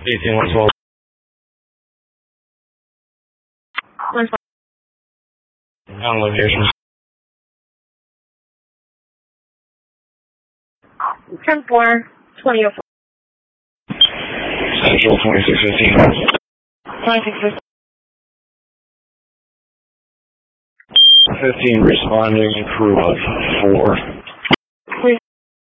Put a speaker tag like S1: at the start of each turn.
S1: 18-112. On location.
S2: 10-4, 20-4.
S1: Central 2615.
S2: 2615.
S1: 15 responding, crew of 4.